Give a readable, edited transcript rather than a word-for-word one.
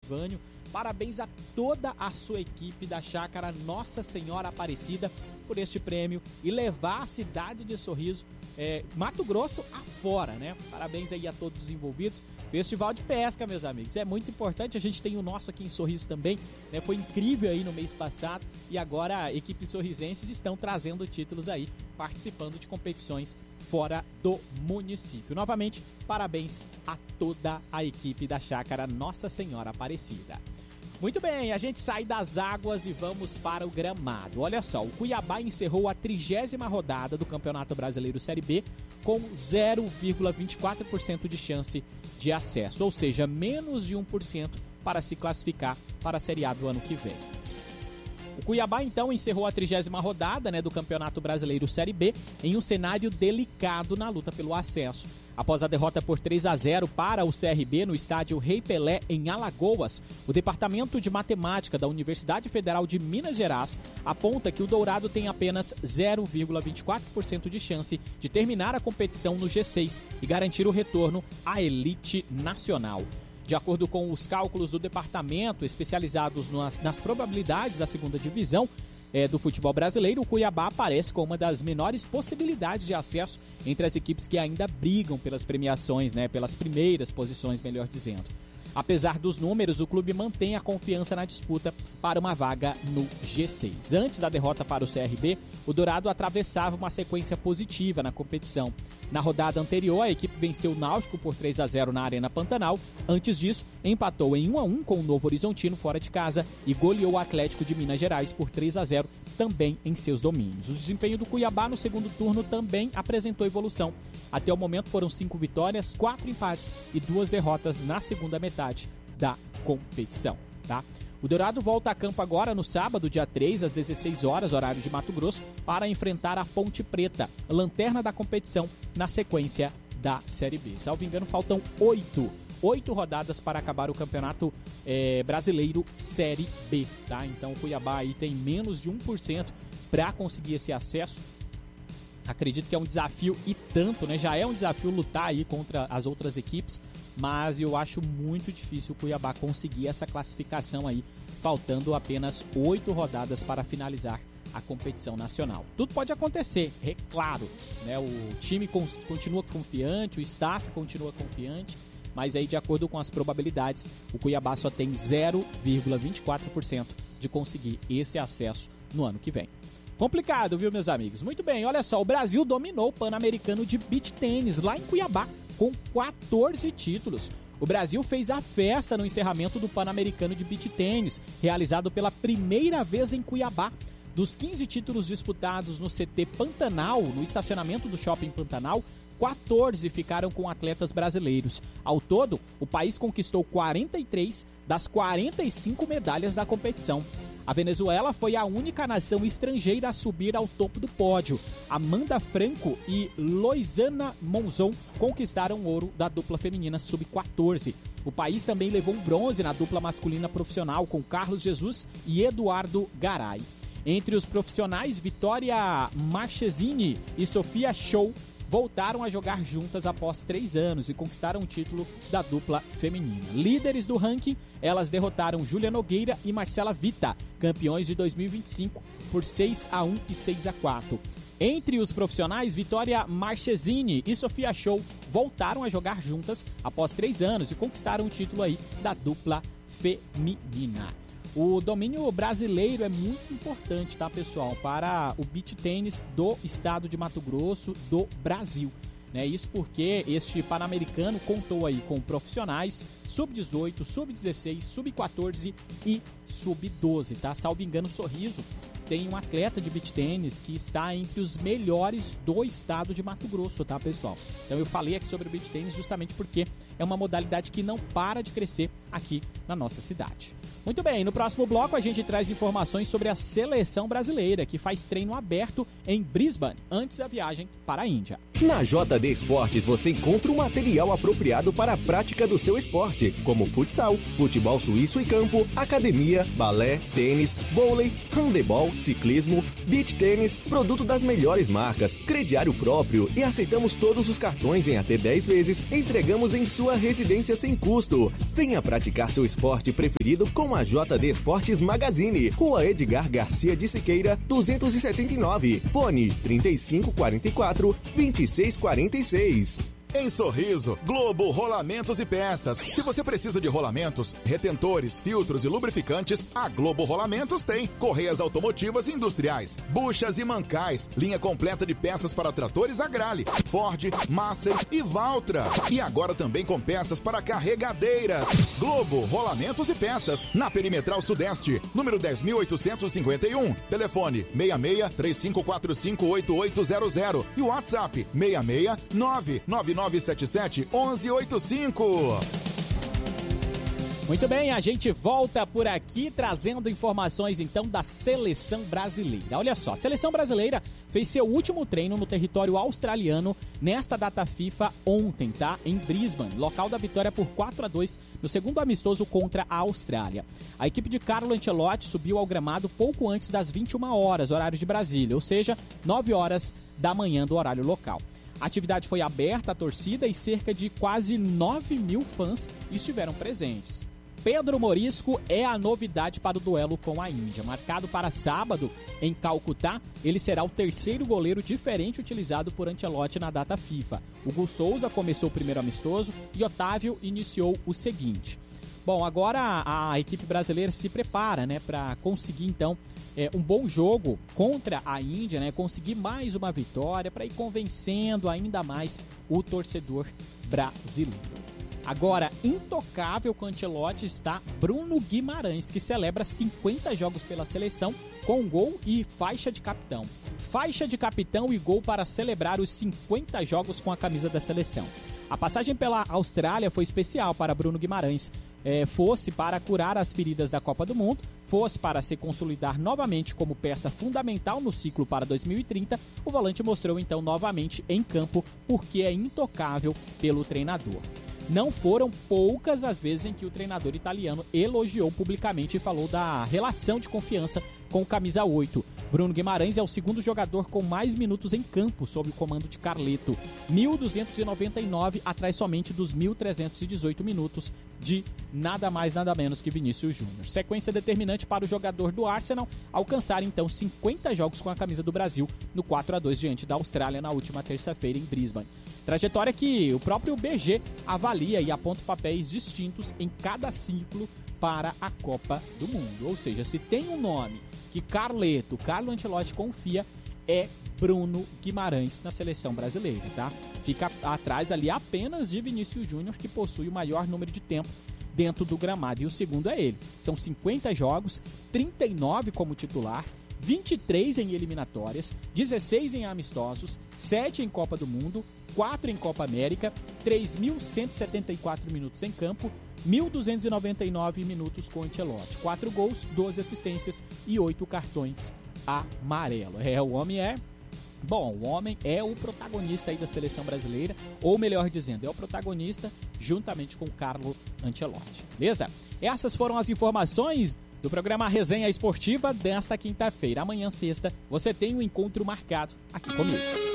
Vânio. Parabéns a toda a sua equipe da Chácara Nossa Senhora Aparecida por este prêmio e levar a cidade de Sorriso, Mato Grosso afora, né? Parabéns aí a todos os envolvidos. Festival de pesca, meus amigos, é muito importante. A gente tem o nosso aqui em Sorriso também, né? Foi incrível aí no mês passado e agora equipes sorrisenses estão trazendo títulos aí, participando de competições fora do município. Novamente, parabéns a toda a equipe da Chácara Nossa Senhora Aparecida. Muito bem, a gente sai das águas e vamos para o gramado. Olha só, o Cuiabá encerrou a 30ª rodada do Campeonato Brasileiro Série B com 0,24% de chance de acesso, ou seja, menos de 1% para se classificar para a Série A do ano que vem. O Cuiabá, então, encerrou a 30ª rodada, do Campeonato Brasileiro Série B em um cenário delicado na luta pelo acesso. Após a derrota por 3-0 para o CRB no estádio Rei Pelé, em Alagoas, o Departamento de Matemática da Universidade Federal de Minas Gerais aponta que o Dourado tem apenas 0,24% de chance de terminar a competição no G6 e garantir o retorno à elite nacional. De acordo com os cálculos do departamento, especializados nas probabilidades da segunda divisão do futebol brasileiro, o Cuiabá aparece com uma das menores possibilidades de acesso entre as equipes que ainda brigam pelas premiações, pelas primeiras posições, melhor dizendo. Apesar dos números, o clube mantém a confiança na disputa para uma vaga no G6. Antes da derrota para o CRB, o Dourado atravessava uma sequência positiva na competição. Na rodada anterior, a equipe venceu o Náutico por 3-0 na Arena Pantanal. Antes disso, empatou em 1-1 com o Novo Horizontino fora de casa e goleou o Atlético de Minas Gerais por 3-0 também em seus domínios. O desempenho do Cuiabá no segundo turno também apresentou evolução. Até o momento foram 5 vitórias, 4 empates e 2 derrotas na segunda metade da competição, tá? O Dourado volta a campo agora no sábado, dia 3, às 16 horas, horário de Mato Grosso, para enfrentar a Ponte Preta, lanterna da competição, na sequência da Série B. Salvo engano, faltam 8 rodadas para acabar o Campeonato Brasileiro Série B, tá? Então o Cuiabá aí tem menos de 1% para conseguir esse acesso. Acredito que é um desafio e tanto, Já é um desafio lutar aí contra as outras equipes, mas eu acho muito difícil o Cuiabá conseguir essa classificação aí, faltando apenas 8 rodadas para finalizar a competição nacional. Tudo pode acontecer, é claro, O time continua confiante, o staff continua confiante, mas aí de acordo com as probabilidades, o Cuiabá só tem 0,24% de conseguir esse acesso no ano que vem. Complicado, viu, meus amigos? Muito bem, olha só, o Brasil dominou o Pan-Americano de Beach Tênis lá em Cuiabá, com 14 títulos. O Brasil fez a festa no encerramento do Pan-Americano de Beach Tênis, realizado pela primeira vez em Cuiabá. Dos 15 títulos disputados no CT Pantanal, no estacionamento do Shopping Pantanal, 14 ficaram com atletas brasileiros. Ao todo, o país conquistou 43 das 45 medalhas da competição. A Venezuela foi a única nação estrangeira a subir ao topo do pódio. Amanda Franco e Loizana Monzon conquistaram ouro da dupla feminina sub-14. O país também levou um bronze na dupla masculina profissional com Carlos Jesus e Eduardo Garay. Entre os profissionais, Vitória Marchesini e Sofia Show voltaram a jogar juntas após 3 anos e conquistaram o título da dupla feminina. Líderes do ranking, elas derrotaram Júlia Nogueira e Marcela Vita, campeões de 2025, por 6-1 e 6-4. Entre os profissionais, Vitória Marchesini e Sofia Show voltaram a jogar juntas após 3 anos e conquistaram o título aí da dupla feminina. O domínio brasileiro é muito importante, tá, pessoal, para o beach tênis do estado de Mato Grosso, do Brasil. Isso porque este Pan-Americano contou aí com profissionais sub-18, sub-16, sub-14 e sub-12, tá? Salvo engano, Sorriso tem um atleta de beach tênis que está entre os melhores do estado de Mato Grosso, tá, pessoal? Então eu falei aqui sobre o beach tênis justamente porque é uma modalidade que não para de crescer aqui na nossa cidade. Muito bem, no próximo bloco a gente traz informações sobre a seleção brasileira, que faz treino aberto em Brisbane, antes da viagem para a Índia. Na JD Esportes você encontra o material apropriado para a prática do seu esporte, como futsal, futebol suíço e campo, academia, balé, tênis, vôlei, handebol, ciclismo, beach tênis, produto das melhores marcas, crediário próprio e aceitamos todos os cartões em até 10 vezes, entregamos em sua residência sem custo. Venha praticar seu esporte preferido com a JD Esportes Magazine, Rua Edgar Garcia de Siqueira, 279, fone 3544-2646. Em Sorriso, Globo Rolamentos e Peças. Se você precisa de rolamentos, retentores, filtros e lubrificantes, a Globo Rolamentos tem. Correias automotivas e industriais, buchas e mancais, linha completa de peças para tratores Agrale, Ford, Massey e Valtra. E agora também com peças para carregadeiras. Globo Rolamentos e Peças, na Perimetral Sudeste, número 10.851. Telefone 66-3545-8800 e o WhatsApp 669-9977-1185. Muito bem, a gente volta por aqui trazendo informações então da seleção brasileira. Olha só, a seleção brasileira fez seu último treino no território australiano nesta data FIFA ontem, tá? Em Brisbane, local da vitória por 4-2 no segundo amistoso contra a Austrália. A equipe de Carlo Ancelotti subiu ao gramado pouco antes das 21 horas, horário de Brasília, ou seja, 9 horas da manhã do horário local. A atividade foi aberta à torcida e cerca de quase 9 mil fãs estiveram presentes. Pedro Morisco é a novidade para o duelo com a Índia. Marcado para sábado em Calcutá, ele será o terceiro goleiro diferente utilizado por Ancelotti na data FIFA. Hugo Souza começou o primeiro amistoso e Otávio iniciou o seguinte. Bom, agora a equipe brasileira se prepara, né, para conseguir então um bom jogo contra a Índia, né, conseguir mais uma vitória para ir convencendo ainda mais o torcedor brasileiro. Agora, intocável com Ancelotti está Bruno Guimarães, que celebra 50 jogos pela seleção com gol e faixa de capitão. Faixa de capitão e gol para celebrar os 50 jogos com a camisa da seleção. A passagem pela Austrália foi especial para Bruno Guimarães. Fosse para curar as feridas da Copa do Mundo, fosse para se consolidar novamente como peça fundamental no ciclo para 2030, o volante mostrou então novamente em campo porque é intocável pelo treinador. Não foram poucas as vezes em que o treinador italiano elogiou publicamente e falou da relação de confiança com o camisa 8. Bruno Guimarães é o segundo jogador com mais minutos em campo sob o comando de Carleto. 1.299 atrás somente dos 1.318 minutos de nada mais nada menos que Vinícius Júnior. Sequência determinante para o jogador do Arsenal alcançar então 50 jogos com a camisa do Brasil no 4-2 diante da Austrália na última terça-feira em Brisbane. Trajetória que o próprio BG avalia e aponta papéis distintos em cada ciclo para a Copa do Mundo. Ou seja, se tem um nome que Carlo Ancelotti confia, é Bruno Guimarães na seleção brasileira, tá? Fica atrás ali apenas de Vinícius Júnior, que possui o maior número de tempo dentro do gramado. E o segundo é ele. São 50 jogos, 39 como titular, 23 em eliminatórias, 16 em amistosos, 7 em Copa do Mundo, 4 em Copa América, 3.174 minutos em campo, 1.299 minutos com Ancelotti, 4 gols, 12 assistências e 8 cartões amarelos. O homem é o protagonista aí da seleção brasileira, ou melhor dizendo, é o protagonista juntamente com Carlo Ancelotti, beleza? Essas foram as informações do programa Resenha Esportiva desta quinta-feira. Amanhã, sexta, você tem um encontro marcado aqui comigo.